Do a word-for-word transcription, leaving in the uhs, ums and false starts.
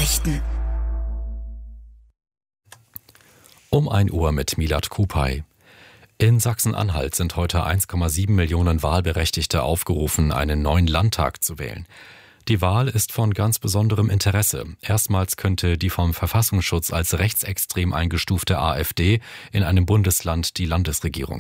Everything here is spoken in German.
Nachrichten. Um ein Uhr mit Milad Kupay. In Sachsen-Anhalt sind heute eins Komma sieben Millionen Wahlberechtigte aufgerufen, einen neuen Landtag zu wählen. Die Wahl ist von ganz besonderem Interesse. Erstmals könnte die vom Verfassungsschutz als rechtsextrem eingestufte AfD in einem Bundesland die Landesregierung